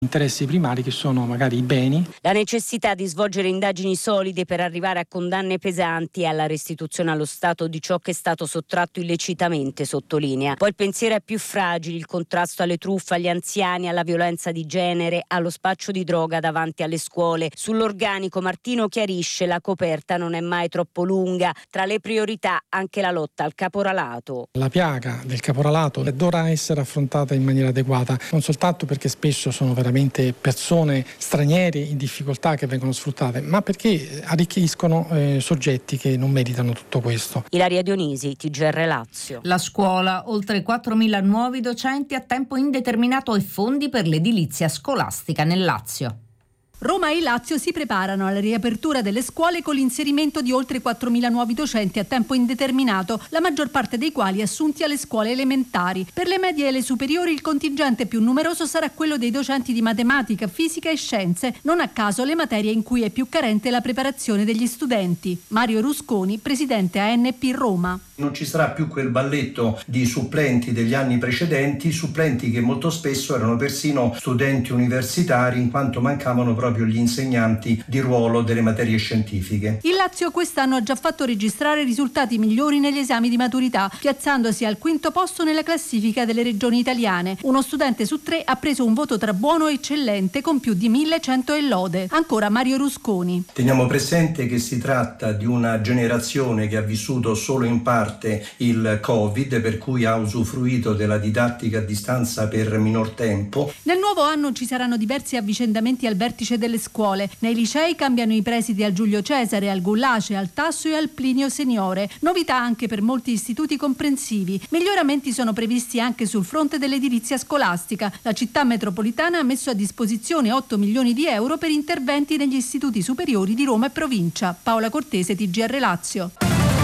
interessi primari che sono magari i beni. La necessità di svolgere indagini solide per arrivare a condanne pesanti e alla restituzione allo Stato di ciò che è stato sottratto illecitamente, sottolinea. Poi il pensiero ai più fragili, il contrasto alle truffe, agli anziani, alla violenza di genere, allo spaccio di droga davanti alle scuole. Sull'organico Martino chiarisce: la coperta non è mai troppo lunga. Tra le priorità anche la lotta al caporalato. La piaga del caporalato dovrà essere affrontata in maniera adeguata, non soltanto perché spesso sono veramente persone straniere in difficoltà che vengono sfruttate, ma perché arricchiscono soggetti che non meritano tutto questo. Ilaria Dionisi, TGR Lazio. La scuola, oltre 4.000 nuovi docenti a tempo indeterminato e fondi per l'edilizia scolastica nel Lazio. Roma e Lazio si preparano alla riapertura delle scuole con l'inserimento di oltre 4.000 nuovi docenti a tempo indeterminato, la maggior parte dei quali assunti alle scuole elementari. Per le medie e le superiori il contingente più numeroso sarà quello dei docenti di matematica, fisica e scienze, non a caso le materie in cui è più carente la preparazione degli studenti. Mario Rusconi, presidente ANP Roma. Non ci sarà più quel balletto di supplenti degli anni precedenti, supplenti che molto spesso erano persino studenti universitari in quanto mancavano proprio gli insegnanti di ruolo delle materie scientifiche. Il Lazio quest'anno ha già fatto registrare risultati migliori negli esami di maturità, piazzandosi al quinto posto nella classifica delle regioni italiane. Uno studente su 3 ha preso un voto tra buono e eccellente con più di 1.100 e lode. Ancora Mario Rusconi. Teniamo presente che si tratta di una generazione che ha vissuto solo in parte il Covid, per cui ha usufruito della didattica a distanza per minor tempo. Nel nuovo anno ci saranno diversi avvicendamenti al vertice delle scuole. Nei licei cambiano i presidi al Giulio Cesare, al Gullace, al Tasso e al Plinio Seniore. Novità anche per molti istituti comprensivi. Miglioramenti sono previsti anche sul fronte dell'edilizia scolastica. La città metropolitana ha messo a disposizione 8 milioni di euro per interventi negli istituti superiori di Roma e provincia. Paola Cortese, TGR Lazio.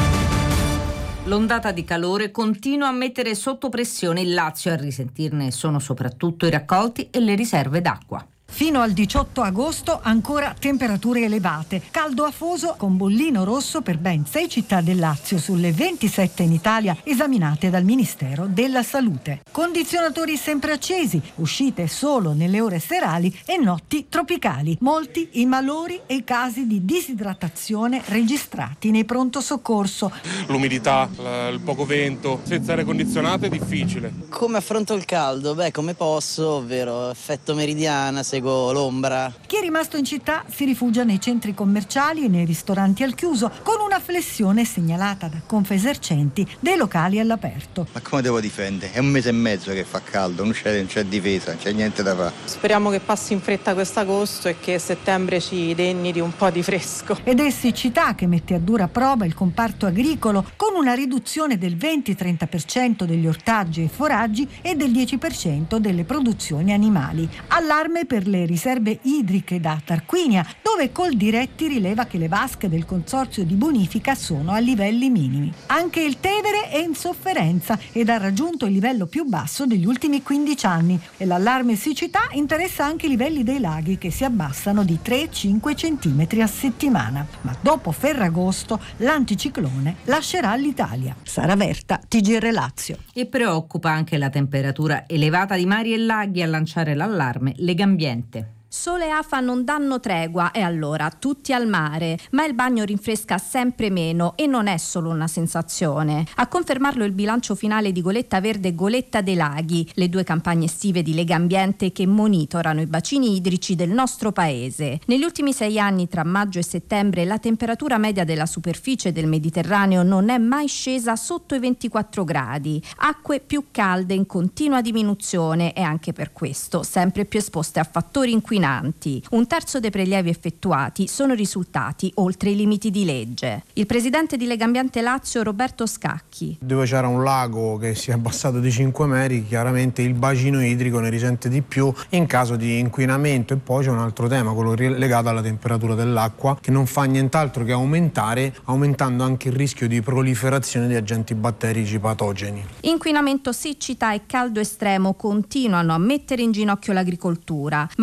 L'ondata di calore continua a mettere sotto pressione il Lazio, a risentirne sono soprattutto i raccolti e le riserve d'acqua. Fino al 18 agosto ancora temperature elevate, caldo afoso con bollino rosso per ben 6 città del Lazio sulle 27 in Italia esaminate dal Ministero della Salute. Condizionatori sempre accesi, uscite solo nelle ore serali e notti tropicali. Molti i malori e i casi di disidratazione registrati nei pronto soccorso. L'umidità, il poco vento, senza aria condizionata è difficile. Come affronto il caldo? Come posso, ovvero effetto meridiana, seguo l'ombra. Chi è rimasto in città si rifugia nei centri commerciali e nei ristoranti al chiuso, con una flessione segnalata da Confesercenti dei locali all'aperto. Ma come devo difendere? È un mese e mezzo che fa caldo, non c'è difesa, non c'è niente da fare. Speriamo che passi in fretta quest'agosto e che settembre ci degni di un po' di fresco. Ed è siccità che mette a dura prova il comparto agricolo, con una riduzione del 20-30% degli ortaggi e foraggi e del 10% delle produzioni animali. Allarme per le riserve idriche da Tarquinia, dove Coldiretti rileva che le vasche del consorzio di bonifica sono a livelli minimi. Anche il Tevere è in sofferenza ed ha raggiunto il livello più basso degli ultimi 15 anni e l'allarme siccità interessa anche i livelli dei laghi, che si abbassano di 3-5 centimetri a settimana. Ma dopo Ferragosto l'anticiclone lascerà l'Italia. Sara Verta, TGR Lazio. E preoccupa anche la temperatura elevata di mari e laghi a lanciare l'allarme Legambiente. Sole e afa non danno tregua e allora tutti al mare, ma il bagno rinfresca sempre meno e non è solo una sensazione. A confermarlo il bilancio finale di Goletta Verde e Goletta dei Laghi, le due campagne estive di Legambiente che monitorano i bacini idrici del nostro paese. Negli ultimi 6 anni, tra maggio e settembre, la temperatura media della superficie del Mediterraneo non è mai scesa sotto i 24 gradi. Acque più calde in continua diminuzione e anche per questo sempre più esposte a fattori inquinanti. Un terzo dei prelievi effettuati sono risultati oltre i limiti di legge. Il presidente di Legambiente Lazio, Roberto Scacchi. Dove c'era un lago che si è abbassato di 5 metri, chiaramente il bacino idrico ne risente di più in caso di inquinamento. E poi c'è un altro tema, quello legato alla temperatura dell'acqua, che non fa nient'altro che aumentare, aumentando anche il rischio di proliferazione di agenti batterici patogeni. Inquinamento, siccità e caldo estremo continuano a mettere in ginocchio l'agricoltura. Ma cosa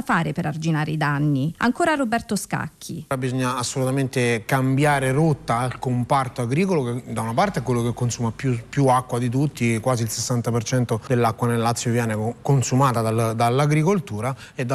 fare per arginare i danni? Ancora Roberto Scacchi. Bisogna assolutamente cambiare rotta al comparto agricolo, che da una parte è quello che consuma più acqua di tutti, quasi il 60% dell'acqua nel Lazio viene consumata dall'agricoltura, e